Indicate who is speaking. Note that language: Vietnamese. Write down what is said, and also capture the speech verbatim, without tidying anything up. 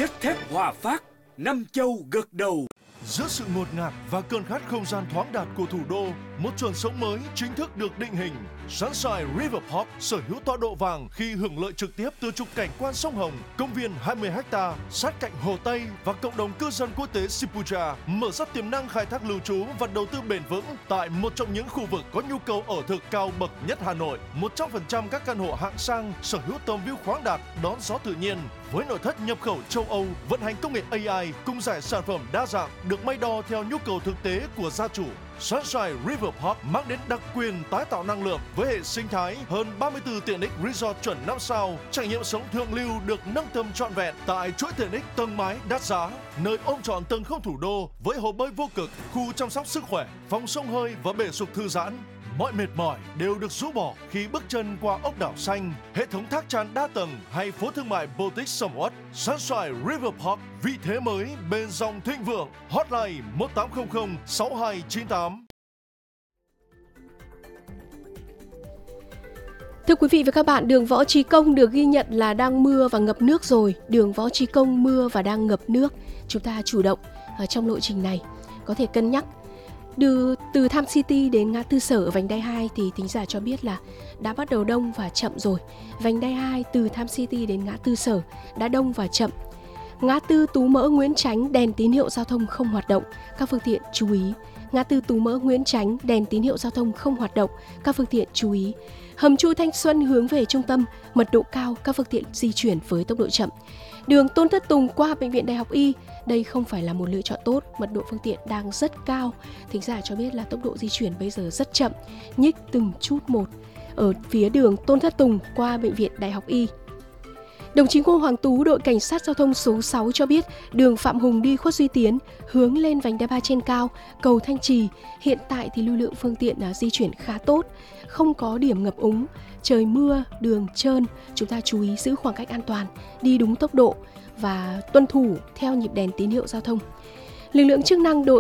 Speaker 1: Chất thép Hòa Phát, năm châu gật đầu.
Speaker 2: Giữa sự ngột ngạt và cơn khát không gian thoáng đạt của thủ đô, một chuẩn sống mới chính thức được định hình. Sunshine River Park sở hữu tọa độ vàng khi hưởng lợi trực tiếp từ trục cảnh quan sông Hồng, công viên hai mươi héc ta sát cạnh Hồ Tây và cộng đồng cư dân quốc tế Sipucha, mở ra tiềm năng khai thác lưu trú và đầu tư bền vững tại một trong những khu vực có nhu cầu ở thực cao bậc nhất Hà Nội. một trăm phần trăm các căn hộ hạng sang sở hữu tầm view khoáng đạt, đón gió tự nhiên với nội thất nhập khẩu châu Âu, vận hành công nghệ a i cùng giải sản phẩm đa dạng được may đo theo nhu cầu thực tế của gia chủ. Sunshine River Park mang đến đặc quyền tái tạo năng lượng với hệ sinh thái hơn ba mươi tư tiện ích resort chuẩn năm sao, trải nghiệm sống thượng lưu được nâng tầm trọn vẹn tại chuỗi tiện ích tầng mái đắt giá, nơi ôm trọn tầng không thủ đô với hồ bơi vô cực, khu chăm sóc sức khỏe, phòng xông hơi và bể sục thư giãn. Mọi mệt mỏi đều được rũ bỏ khi bước chân qua ốc đảo xanh, hệ thống thác tràn đa tầng hay phố thương mại Boutique Somewhat. Sunshine River Park, vị thế mới bên dòng thịnh vượng. Hotline một tám không không sáu hai chín tám.
Speaker 3: Thưa quý vị và các bạn, đường Võ Trí Công được ghi nhận là đang mưa và ngập nước rồi. Đường Võ Trí Công mưa và đang ngập nước. Chúng ta chủ động ở trong lộ trình này, có thể cân nhắc. Từ, từ Tham City đến ngã tư Sở ở vành đai hai thì thính giả cho biết là đã bắt đầu đông và chậm rồi. Vành đai hai từ Tham City đến ngã tư Sở đã đông và chậm. Ngã tư Tú Mỡ Nguyễn Chánh đèn tín hiệu giao thông không hoạt động, các phương tiện chú ý. Ngã tư Tú Mỡ Nguyễn Chánh đèn tín hiệu giao thông không hoạt động, các phương tiện chú ý. Hầm chui Thanh Xuân hướng về trung tâm, mật độ cao, các phương tiện di chuyển với tốc độ chậm. Đường Tôn Thất Tùng qua Bệnh viện Đại học Y, đây không phải là một lựa chọn tốt, mật độ phương tiện đang rất cao. Thính giả cho biết là tốc độ di chuyển bây giờ rất chậm, nhích từng chút một ở phía đường Tôn Thất Tùng qua Bệnh viện Đại học Y. Đồng chí Ngô Hoàng Tú, đội cảnh sát giao thông số sáu cho biết đường Phạm Hùng đi Khuất Duy Tiến hướng lên vành đai ba trên cao, cầu Thanh Trì. Hiện tại thì lưu lượng phương tiện di chuyển khá tốt, không có điểm ngập úng. Trời mưa, đường trơn, chúng ta chú ý giữ khoảng cách an toàn, đi đúng tốc độ và tuân thủ theo nhịp đèn tín hiệu giao thông. Lực lượng chức năng đội